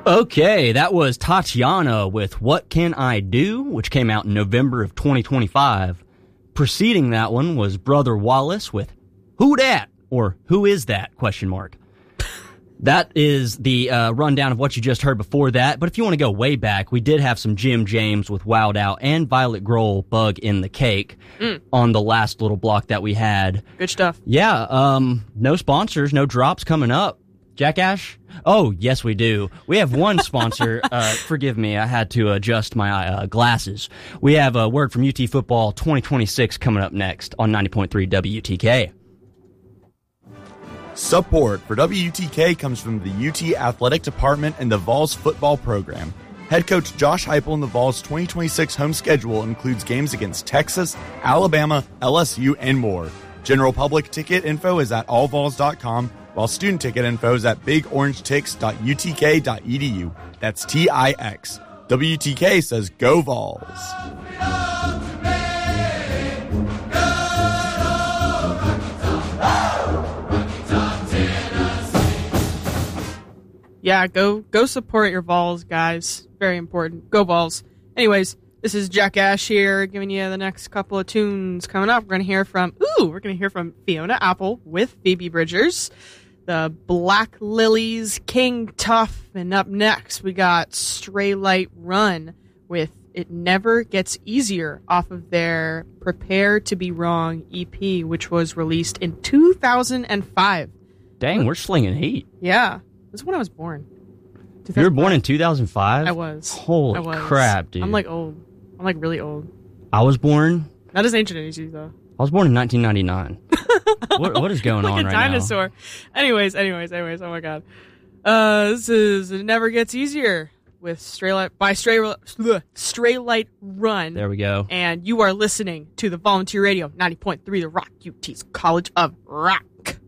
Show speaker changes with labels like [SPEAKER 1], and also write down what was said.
[SPEAKER 1] Okay, that was Tatiana with What Can I Do, which came out in November of 2025. Preceding that one was Brother Wallace with Who Dat? Or Who Is That? ? That is the rundown of what you just heard before that. But if you want to go way back, we did have some Jim James with Wild Out and Violet Grohl, Bug in the Cake, on the last little block that we had.
[SPEAKER 2] Good stuff.
[SPEAKER 1] Yeah, no sponsors, no drops coming up. Jack Ash? Oh, yes, we do. We have one sponsor. Forgive me, I had to adjust my glasses. We have a word from UT Football 2026 coming up next on 90.3 WTK.
[SPEAKER 3] Support for WUTK comes from the UT Athletic Department and the Vols football program. Head coach Josh Heupel and the Vols' 2026 home schedule includes games against Texas, Alabama, LSU, and more. General public ticket info is at allvols.com, while student ticket info is at bigorangetics.utk.edu. That's TIX. WTK says go Vols.
[SPEAKER 2] Yeah, go support your Vols, guys. Very important. Go Vols. Anyways, this is Jack Ash here, giving you the next couple of tunes coming up. We're gonna hear from Fiona Apple with Phoebe Bridgers, the Black Lilies, King Tough, and up next we got Stray Light Run with It Never Gets Easier off of their Prepare to Be Wrong EP, which was released in 2005.
[SPEAKER 1] Dang, we're slinging heat.
[SPEAKER 2] Yeah. That's when I was born.
[SPEAKER 1] You were born in 2005?
[SPEAKER 2] I was.
[SPEAKER 1] Holy crap, dude.
[SPEAKER 2] I'm like old. I'm like really old.
[SPEAKER 1] I was born...
[SPEAKER 2] Not as ancient as you, though.
[SPEAKER 1] I was born in 1999. What is going on right now?
[SPEAKER 2] Like a dinosaur. Anyways. Oh my god. This is It Never Gets Easier with Stray Light Run.
[SPEAKER 1] There we go.
[SPEAKER 2] And you are listening to the Volunteer Radio 90.3 The Rock, UT's College of Rock.